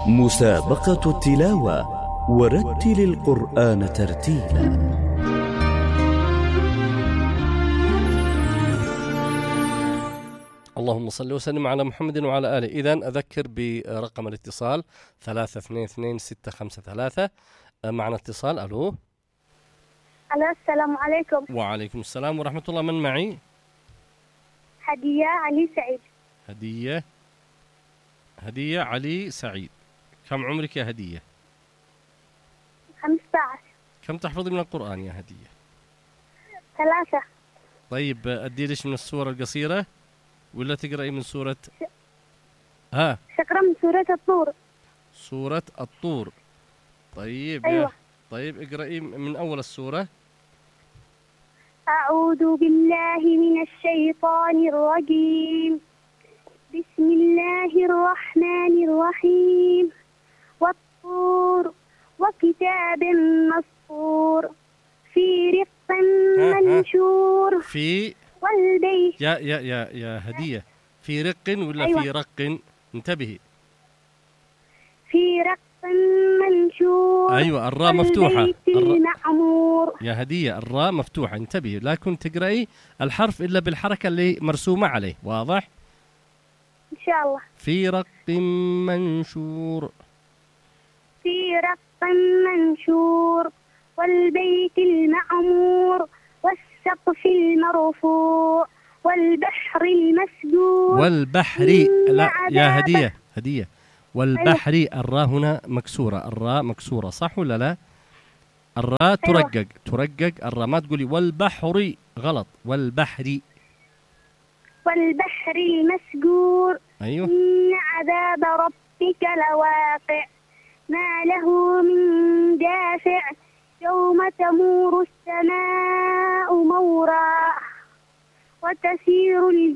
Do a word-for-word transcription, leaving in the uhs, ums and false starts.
مسابقة التلاوة ورتل القرآن ترتيلا. اللهم صل وسلم على محمد وعلى آله. إذن أذكر برقم الاتصال ثلاثة اثنين اثنين ستة خمسة ثلاثة. معنا اتصال. ألو. ألو، السلام عليكم. وعليكم السلام ورحمة الله. من معي؟ هدية علي سعيد. هدية هدية علي سعيد. كم عمرك يا هدية؟ خمسة عشر. كم تحفظي من القرآن يا هدية؟ ثلاثة. طيب أدي ليش من السورة القصيرة ولا تقرأي من سورة ها؟ شقرأ من سورة الطور. سورة الطور. طيب. أيوة. طيب اقرأي من أول السورة. أعوذ بالله من الشيطان الرجيم. بسم الله الرحمن الرحيم. والطور وكتاب مسطور في رق منشور. في والبيت. يا يا يا يا هدية، في رق ولا أيوة. في رق؟ انتبهي. في رق منشور. أيوة الراء مفتوحة. المعمور. يا هدية الراء مفتوحة، انتبهي، لا كنت تقرأي الحرف إلا بالحركة اللي مرسومة عليه. واضح؟ إن شاء الله. في رق منشور. في رق منشور والبيت المعمور والسقف المرفوع والبحر المسجور. والبحر. لا يا هدية هدية والبحر. أيوة. الراء هنا مكسورة، الراء مكسورة صح ولا لا؟ الراء أيوة. ترقق ترقق الراء، ما تقولي والبحر، غلط، والبحر. والبحر المسجور. أيوة. إن عذاب ربك لواقع ما له من دافع يوم تمور السماء مورا وتسير